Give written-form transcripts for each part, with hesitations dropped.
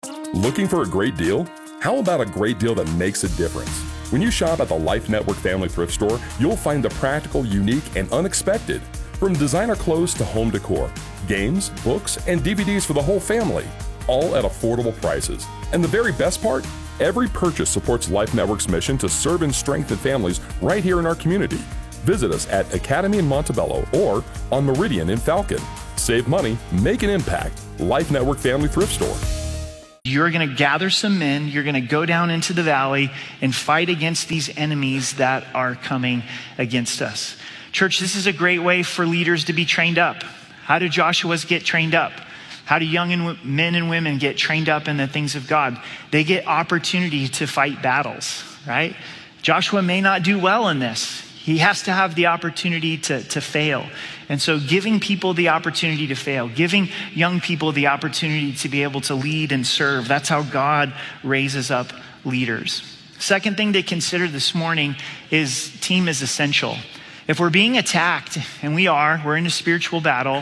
Looking for a great deal? How about a great deal that makes a difference? When you shop at the Life Network Family Thrift Store, you'll find the practical, unique, and unexpected. From designer clothes to home decor, games, books, and DVDs for the whole family, all at affordable prices. And the very best part? Every purchase supports Life Network's mission to serve and strengthen families right here in our community. Visit us at Academy in Montebello or on Meridian in Falcon. Save money, make an impact. Life Network Family Thrift Store. You're going to gather some men, you're going to go down into the valley and fight against these enemies that are coming against us. Church, this is a great way for leaders to be trained up. How do Joshua's get trained up? How do young men and women get trained up in the things of God? They get opportunity to fight battles, right? Joshua may not do well in this. He has to have the opportunity to fail. And so giving people the opportunity to fail, giving young people the opportunity to be able to lead and serve, that's how God raises up leaders. Second thing to consider this morning is team is essential. If we're being attacked, and we're in a spiritual battle,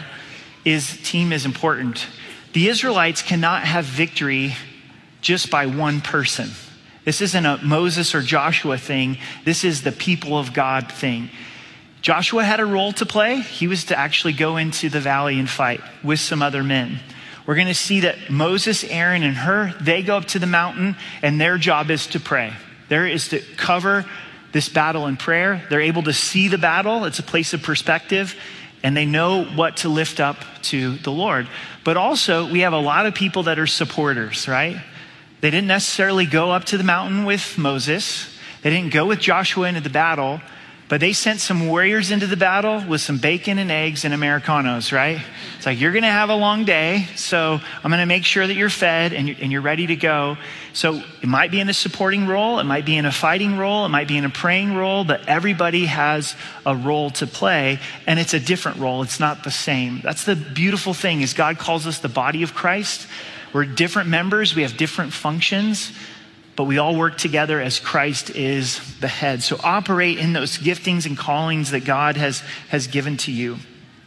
team is important. The Israelites cannot have victory just by one person. This isn't a Moses or Joshua thing. This is the people of God thing. Joshua had a role to play. He was to actually go into the valley and fight with some other men. We're going to see that Moses, Aaron, and Hur, they go up to the mountain, and their job is to pray. There is to cover this battle in prayer. They're able to see the battle. It's a place of perspective, and they know what to lift up to the Lord. But also, we have a lot of people that are supporters, right? They didn't necessarily go up to the mountain with Moses. They didn't go with Joshua into the battle, but they sent some warriors into the battle with some bacon and eggs and Americanos, right? It's like, you're going to have a long day, so I'm going to make sure that you're fed and you're ready to go. So it might be in a supporting role, it might be in a fighting role, it might be in a praying role, but everybody has a role to play, and it's a different role. It's not the same. That's the beautiful thing, is God calls us the body of Christ. We're different members, we have different functions, but we all work together as Christ is the head. So operate in those giftings and callings that God has given to you.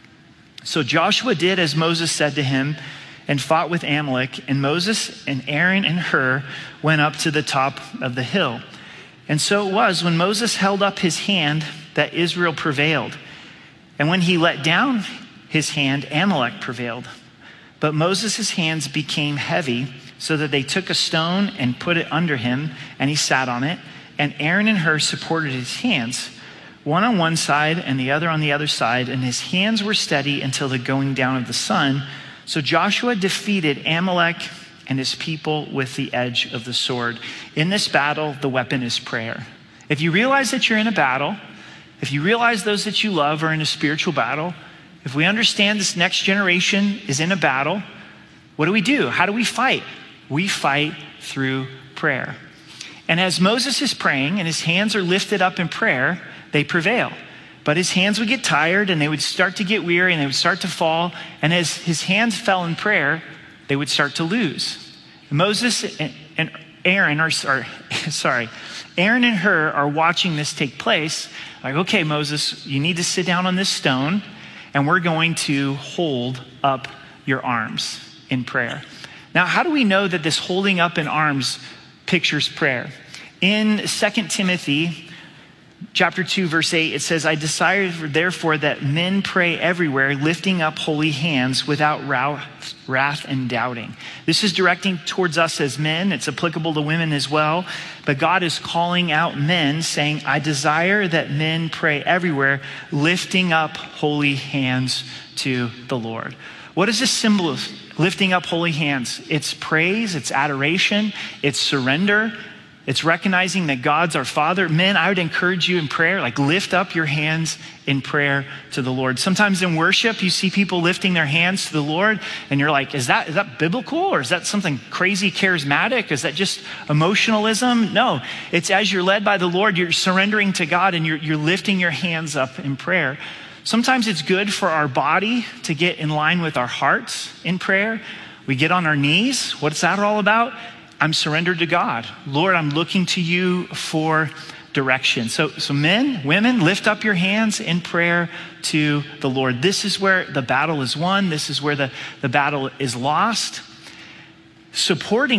So Joshua did as Moses said to him and fought with Amalek, and Moses and Aaron and Hur went up to the top of the hill. And so it was when Moses held up his hand that Israel prevailed. And when he let down his hand, Amalek prevailed. But Moses' hands became heavy, so that they took a stone and put it under him, and he sat on it. And Aaron and Hur supported his hands, one on one side and the other on the other side, and his hands were steady until the going down of the sun. So Joshua defeated Amalek and his people with the edge of the sword. In this battle, the weapon is prayer. If you realize that you're in a battle, if you realize those that you love are in a spiritual battle, if we understand this next generation is in a battle, what do? How do we fight? We fight through prayer. And as Moses is praying and his hands are lifted up in prayer, they prevail. But his hands would get tired and they would start to get weary and they would start to fall. And as his hands fell in prayer, they would start to lose. Moses and Aaron and Hur are watching this take place. Like, okay, Moses, you need to sit down on this stone and we're going to hold up your arms in prayer. Now, how do we know that this holding up in arms pictures prayer? In 2 Timothy chapter 2, verse 8, it says, I desire therefore that men pray everywhere, lifting up holy hands without wrath and doubting. This is directing towards us as men. It's applicable to women as well. But God is calling out men, saying, I desire that men pray everywhere, lifting up holy hands to the Lord. What is this symbol of lifting up holy hands? It's praise, it's adoration, it's surrender. It's recognizing that God's our Father. Men, I would encourage you in prayer, like lift up your hands in prayer to the Lord. Sometimes in worship, you see people lifting their hands to the Lord and you're like, is that biblical? Or is that something crazy charismatic? Is that just emotionalism? No, it's as you're led by the Lord, you're surrendering to God and you're lifting your hands up in prayer. Sometimes it's good for our body to get in line with our hearts in prayer. We get on our knees. What's that all about? I'm surrendered to God. Lord, I'm looking to you for direction. So men, women, lift up your hands in prayer to the Lord. This is where the battle is won. This is where the battle is lost. Supporting